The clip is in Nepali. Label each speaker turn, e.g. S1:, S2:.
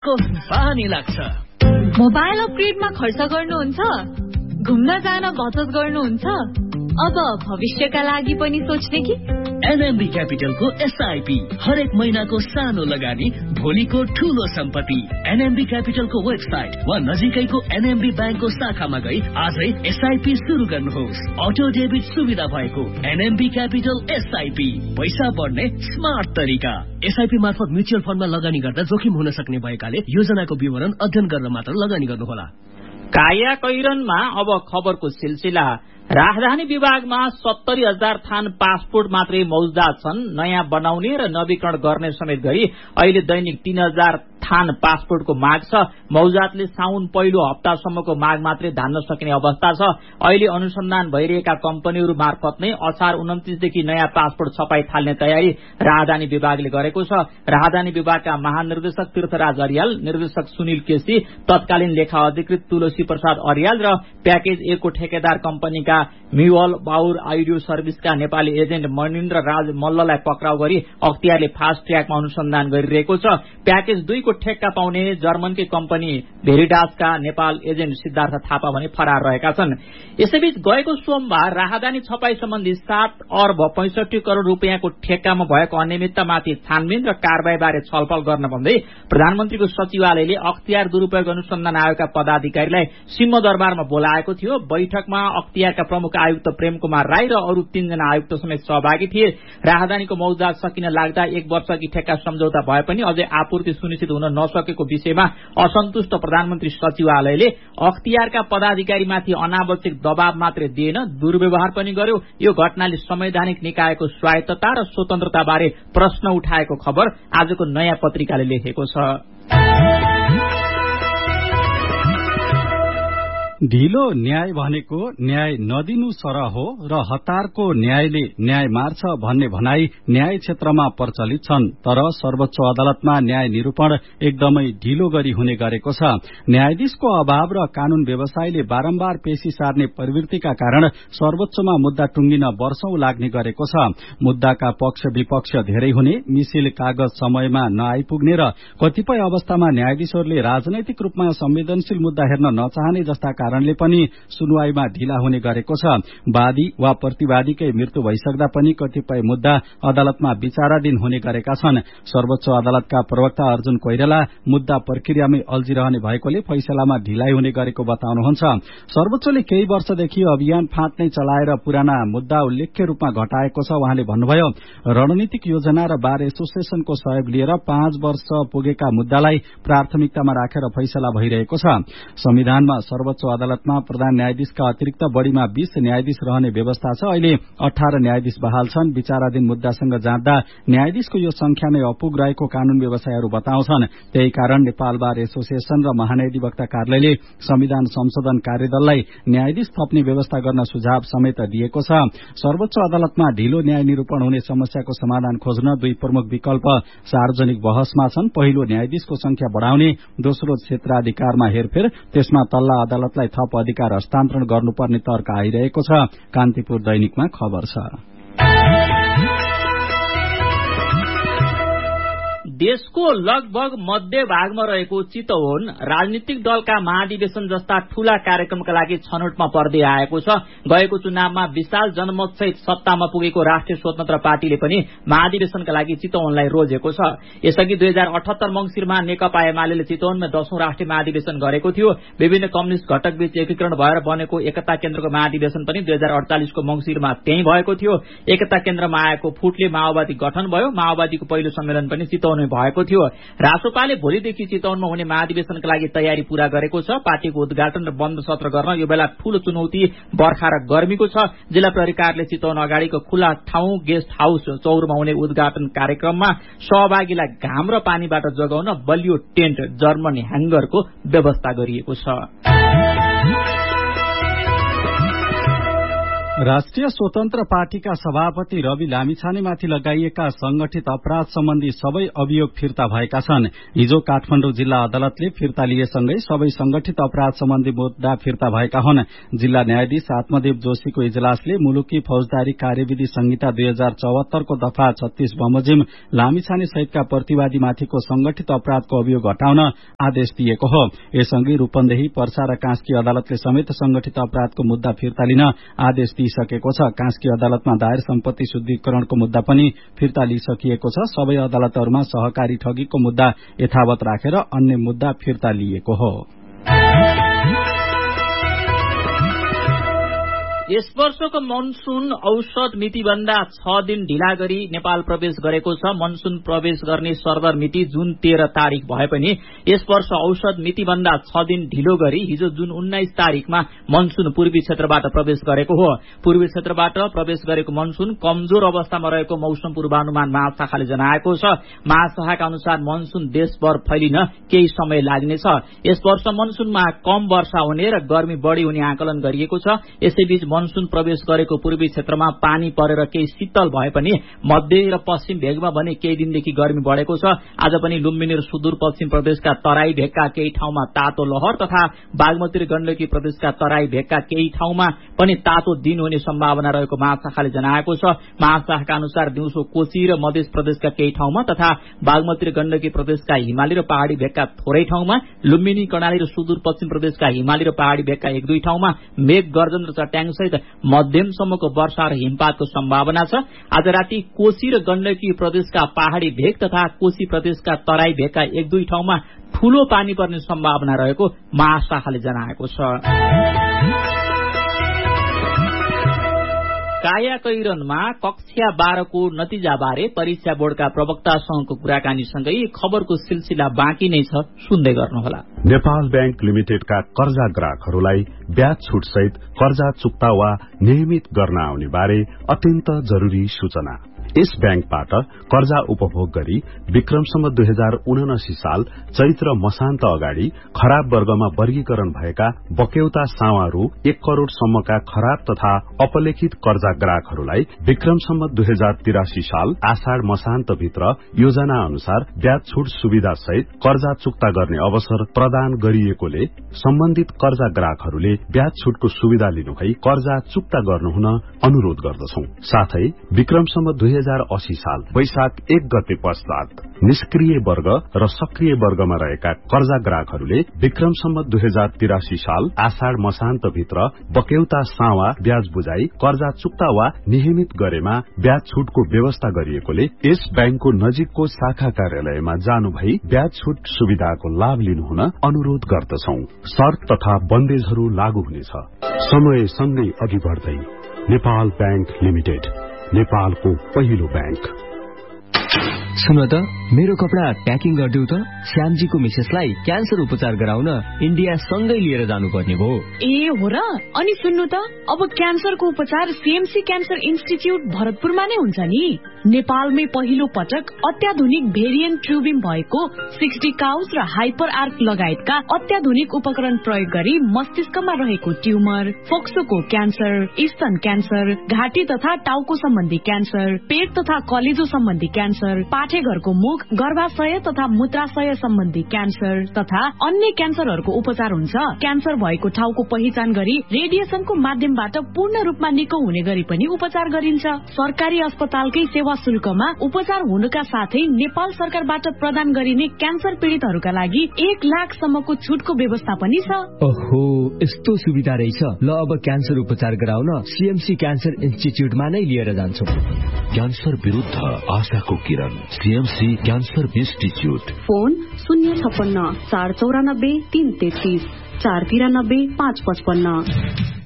S1: पानी लाग्छ।
S2: मोबाइल अपग्रेडमा खर्च गर्नुहुन्छ, घुम्न जान बचत गर्नुहुन्छ, अब भविष्यका लागि पनि सोच्ने कि?
S1: एनएमबी क्यापिटलको एसआईपी हरेक महिनाको सानो लगानी भोलिको ठूलो सम्पत्ति। एनएमबी क्यापिटलको वेबसाइट वा नजिकैको एनएमबी ब्याङ्कको शाखामा गई आजै एसआईपी सुरु गर्नुहोस्। अटो डेबिट सुविधा भएको एनएमबी क्यापिटल एसआईपी, पैसा बढ्ने स्मार्ट तरिका। एसआईपी मार्फत म्युचुअल फन्डमा लगानी गर्दा जोखिम हुन सक्ने भएकाले योजनाको विवरण अध्ययन गरेर मात्र लगानी गर्नुहोला।
S3: काया कैरनमा अब खबरको सिलसिला। राजधानी विभागमा 70,000 थान पासपोर्ट मात्रै मौजूदा छन्। नयाँ बनाउने र नवीकरण गर्ने समेत गरी अहिले दैनिक 3,000 थान पासपोर्टको माग छ। मौजातले साउन पहिलो हप्तासम्मको माग मात्रै धान्न सक्ने अवस्था छ। अहिले अनुसन्धान भइरहेका कम्पनीहरू मार्फत नै असार 29 देखि नयाँ पासपोर्ट छपाई थाल्ने तयारी राजधानी विभागले गरेको छ। राजधानी विभागका महानिर्देशक तीर्थराज अर्याल, निर्देशक सुनिल केसी, तत्कालीन लेखा अधिकृत तुलसी प्रसाद अर्याल र प्याकेज ए को ठेकेदार कम्पनीका म्युअल बाउर आइडियो सर्भिसका नेपाली एजेन्ट मनिन्द्र राज मल्ललाई पक्राउ गरी अख्तियारले फास्ट ट्र्याकमा अनुसन्धान गरिरहेको छ। प्याकेज 2 को ठेक्का पाउने जर्मनकै कम्पनी भेरिडासका नेपाल एजेन्ट सिद्धार्थ थापा भने फरार रहेका छन्। यसैबीच गएको सोमबार राजधानी छपाई सम्बन्धी 7 अर्ब 65 करोड़ रूपियाँको ठेक्कामा भएको अनियमिततामाथि छानबिन र कारबाहीबारे छलफल गर्न भन्दै प्रधानमन्त्रीको सचिवालयले अख्तियार दुरूपयोग अनुसन्धान आयोगका पदाधिकारीलाई सिंहदरबारमा बोलाएको थियो। बैठकमा अख्तियारका प्रमुख आयुक्त प्रेम कुमार राई र अरू 3 जना आयुक्त समेत सहभागी थिए। राजधानीको मौजा सकिन लाग्दा 1 वर्षकी ठेक्का सम्झौता भए पनि अझै आपूर्ति सुनिश्चित हुन नसकेको विषयमा असन्तुष्ट प्रधानमन्त्री सचिवालयले अख्तियारका पदाधिकारीमाथि अनावश्यक दबाव मात्रै दिएन, दुर्व्यवहार पनि गर्यो। यो घटनाले संवैधानिक निकायको स्वायत्तता र स्वतन्त्रताबारे प्रश्न उठाएको खबर आजको नयाँ पत्रिकाले लेखेको छ।
S4: ढिलो न्याय भनेको न्याय नदिनु सरह हो र हतारको न्यायले न्याय मार्छ भन्ने भनाई न्याय क्षेत्रमा प्रचलित छन्। तर सर्वोच्च अदालतमा न्याय निरूपण एकदमै ढिलो गरी हुने गरेको छ। न्यायाधीशको अभाव र कानून व्यवसायले बारम्बार पेशी सार्ने प्रवृत्तिका कारण सर्वोच्चमा मुद्दा टुंगिन वर्षौं लाग्ने गरेको छ। मुद्दाका पक्ष विपक्ष धेरै हुने, मिसिल कागज समयमा नआइपुग्ने र कतिपय अवस्थामा न्यायाधीशहरूले राजनैतिक रूपमा संवेदनशील मुद्दा हेर्न नचाहने जस्ता कारणले पनि सुनवाईमा ढिला हुने गरेको छ। वादी वा प्रतिवादीकै मृत्यु भइसक्दा पनि कतिपय मुद्दा अदालतमा विचाराधीन हुने गरेका छन्। सर्वोच्च अदालतका प्रवक्ता अर्जुन कोइराला मुद्दा प्रक्रियामै अल्झिरहने भएकोले फैसलामा ढिलाइ हुने गरेको बताउनुहुन्छ। सर्वोच्चले केही वर्षदेखि अभियान फाँट नै चलाएर पुराना मुद्दा उल्लेख्य रूपमा घटाएको छ। उहाँले भन्नुभयो, रणनीतिक योजना र बार एसोसिएशनको सहयोग लिएर 5 वर्ष पुगेका मुद्दालाई प्राथमिकतामा राखेर फैसला भइरहेको छ। संविधानमा सर्वोच्च अदालतमा प्रधान न्यायाधीशका अतिरिक्त बढ़ीमा 20 न्यायाधीश रहने व्यवस्था छ। अहिले 18 न्यायाधीश बहाल छन्। विचाराधीन मुद्दासँग जाँच्दा न्यायाधीशको यो संख्या नै अपुग रहेको कानून व्यवसायीहरू बताउँछन्। त्यही कारण नेपाल बार एसोसिएशन र महान्यायाधिवक्ता कार्यालयले संविधान संशोधन कार्यदललाई न्यायाधीश थप्ने व्यवस्था गर्न सुझाव समेत दिएको छ। सर्वोच्च अदालतमा ढिलो न्याय निरूपण हुने समस्याको समाधान खोज्न 2 प्रमुख विकल्प सार्वजनिक बहसमा छन्। पहिलो, न्यायाधीशको संख्या बढ़ाउने, दोस्रो, क्षेत्राधिकारमा हेरफेर, त्यसमा तल्ला अदालतलाई थप अधिकार हस्तान्तरण गर्नुपर्ने तर्क आइरहेको छ। कान्तिपुर दैनिकमा खबर छ।
S3: देशको लगभग मध्य भागमा रहेको चितवन राजनीतिक दलका महाधिवेशन जस्ता ठूला कार्यक्रमका लागि छनौटमा पर्दै आएको छ। गएको चुनावमा विशाल जनमतसहित सत्तामा पुगेको राष्ट्रिय स्वतन्त्र पार्टीले पनि महाधिवेशनका लागि चितवनलाई रोजेको छ। यसअघि 2078 मंसिरमा नेकपा एमाले चितवनमा 10औं राष्ट्रिय महाधिवेशन गरेको थियो। विभिन्न कम्युनिस्ट घटकबीच एकीकरण भएर बनेको एकता केन्द्रको महाधिवेशन पनि 2048 को मंसिरमा त्यही भएको थियो। एकता केन्द्रमा आएको फुटले माओवादी गठन भयो। माओवादीको पहिलो सम्मेलन पनि चितवन भएको थियो। रासोपाले भोलिदेखि चितवनमा हुने महाधिवेशनका लागि तयारी पूरा गरेको छ। पार्टीको उद्घाटन र बन्द सत्र गर्न यो बेला ठूलो चुनौती बर्खा र गर्मीको छ। जिल्ला प्रहरी कार्यालय चितवन अगाडिको खुला ठाउँ गेस्ट हाउस चौरमा हुने उद्घाटन कार्यक्रममा सहभागीलाई घाम र पानीबाट जोगाउन बलियो टेन्ट जर्मन ह्याङ्गरको व्यवस्था गरिएको छ।
S4: राष्ट्रिय स्वतन्त्र पार्टीका सभापति रवि लामिछानेमाथि लगाइएका संगठित अपराध सम्बन्धी सबै अभियोग फिर्ता भएका छन्। हिजो काठमाडौँ जिल्ला अदालतले फिर्ता लिएसँगै सबै संगठित अपराध सम्बन्धी मुद्दा फिर्ता भएका हुन्। जिल्ला न्यायाधीश आत्मदेव जोशीको इजलासले मुलुकी फौजदारी कार्यविधि संहिता 2074 को दफा 36 बमोजिम लामिछाने सहितका प्रतिवादीमाथिको संगठित अपराधको अभियोग हटाउन आदेश दिएको हो। यसअघि रूपन्देही, पर्सा र कास्की अदालतले समेत संगठित अपराधको मुद्दा फिर्ता लिन आदेश सकेको छ। कास्की अदालतमा दायर सम्पत्ति शुद्धिकरणको मुद्दा पनि फिर्ता लिइसकिएको छ। सबै अदालतहरूमा सहकारी ठगीको मुद्दा यथावत राखेर अन्य मुद्दा फिर्ता लिएको हो।
S3: यस वर्षको मनसून औसत मितिभन्दा 6 दिन ढिला गरी नेपाल प्रवेश गरेको छ। मनसून प्रवेश गर्ने सरदर मिति जुन 13 तारिक भए पनि यस वर्ष औसत मितिभन्दा 6 दिन ढिलो गरी हिजो जुन 19 तारिकमा मनसून पूर्वी क्षेत्रबाट प्रवेश गरेको हो। पूर्वी क्षेत्रबाट प्रवेश गरेको मनसून कमजोर अवस्थामा रहेको मौसम पूर्वानुमान महाशाखाले जनाएको छ। महाशाखाका अनुसार मनसून देशभर फैलिन केही समय लाग्नेछ। यस वर्ष मनसूनमा कम वर्षा हुने र गर्मी बढ़ी हुने आकलन गरिएको छ। यसैबीच मनसून प्रवेश गरेको पूर्वी क्षेत्रमा पानी परेर केही शीतल भए पनि मध्य र पश्चिम भेगमा भने केही दिनदेखि गर्मी बढ़ेको छ। आज पनि लुम्बिनी र सुदूरपश्चिम प्रदेशका तराई भेगका केही ठाउँमा तातो लहर तथा बागमती र गण्डकी प्रदेशका तराई भेगका केही ठाउँमा पनि तातो दिन हुने सम्भावना रहेको महाशाखाले जनाएको छ। महाशाखाका अनुसार दिउँसो कोशी र मध्य प्रदेशका केही ठाउँमा तथा बागमती र गण्डकी प्रदेशका हिमाली र पहाड़ी भेगका थोरै ठाउँमा, लुम्बिनी, कर्णाली र सुदूरपश्चिम प्रदेशका हिमाली र पहाड़ी भेगका 1-2 ठाउँमा मेघ गर्जन र चट्याङ सहित मध्यमसम्मको वर्षा र हिमपातको सम्भावना छ। आज राति कोशी र गण्डकी प्रदेशका पहाड़ी भेग तथा कोशी प्रदेशका तराई भेगका 1-2 ठाउँमा ठूलो पानी पर्ने सम्भावना रहेको महाशाखाले जनाएको छ। काया कैरनमा कक्षा 12 को नतिजाबारे परीक्षा बोर्डका प्रवक्तासँगको कुराकानीसँगै खबरको सिलसिला बाँकी नै छ, सुन्दै गर्नुहोला।
S5: नेपाल बैंक लिमिटेडका कर्जा ग्राहकहरूलाई ब्याज छुट सहित कर्जा चुक्ता वा नियमित गर्न आउने बारे अत्यन्त जरुरी सूचना। यस बैंकबाट कर्जा उपभोग गरी विक्रमसम्म 2079 साल चैत्र मसान्त अगाडि खराब वर्गमा वर्गीकरण भएका बक्यौता सावा रु 1 करोड़ सम्मका खराब तथा अपलेखित कर्जा ग्राहकहरूलाई विक्रमसम्म 2083 साल आषाढ़ मसान्त भित्र योजना अनुसार ब्याज छुट सुविधा सहित कर्जा चुक्ता गर्ने अवसर प्रदान गरिएकोले सम्बन्धित कर्जा ग्राहकहरूले ब्याज छुटको सुविधा लिनुभई कर्जा चुक्ता गर्नुहुन अनुरोध गर्दछौं। साथै विक्रमसम्म 2080 साल वैशाख 1 गते पश्चात निष्क्रिय वर्ग र सक्रिय वर्गमा रहेका कर्जा ग्राहकहरूले विक्रमसम्म 2083 साल आषाढ़ मसान्त भित्र बक्यौता सावा ब्याज बुझाई कर्जा चुक्ता वा नियमित गरेमा ब्याज छुटको व्यवस्था गरिएकोले यस बैंकको नजिकको शाखा कार्यालयमा जानु भई ब्याज छुट सुविधाको लाभ लिनुहुन अनुरोध गर्दछौं। शर्त तथा बन्देजहरू लागू हुनेछ। समय सँगै अघि बढ्दै नेपाल बैंक लिमिटेड, नेपालको पहिलो बैंक।
S6: सुन त, मेरो कपडा प्याकिङ गरिदेऊ त। श्यामजीको मिसेसलाई क्यान्सर उपचार गराउन इन्डिया सँगै लिएर जानुपर्ने भयो।
S2: ए हो र? अनि सुन्नु त, अब क्यान्सरको उपचार सीएमसी क्यान्सर इन्स्टिच्युट भरतपुरमा नै हुन्छ नि। नेपालमै पहिलो पटक अत्याधुनिक भेरिएन्ट ट्युबिङ भएको 60 काउस र हाइपर आर्क लगायतका अत्याधुनिक उपकरण प्रयोग गरी मस्तिष्कमा रहेको ट्युमर, फोक्सोको क्यान्सर, स्तन क्यान्सर, घाँटी तथा टाउको सम्बन्धी क्यान्सर, पेट तथा कलेजो सम्बन्धी क्यान्सर, पाठेघरको मुख, गर्भाशय तथा मूत्राशय सम्बन्धी क्यान्सर तथा अन्य क्यान्सरहरूको उपचार हुन्छ। क्यान्सर भएको ठाउँको पहिचान गरी रेडिएसनको माध्यमबाट पूर्ण रूपमा निको हुने गरी पनि उपचार गरिन्छ। सरकारी अस्पतालकै सेवा शुल्कमा उपचार हुनुका साथै नेपाल सरकारबाट प्रदान गरिने क्यान्सर पीड़ितहरूका लागि 1 लाख सम्मको छुटको व्यवस्था पनि छ।
S6: ओहो, यस्तो सुविधा रहेछ। ल, अब क्यान्सर उपचार गराउन सीएमसी क्यान्सर इन्स्टिच्युटमा नै लिएर जान्छु।
S7: क्यान्सर विरुद्ध आशाको किरण, सीएमसी क्यान्सर इन्स्टिच्युट।
S8: फोन 056 494 333 493 555।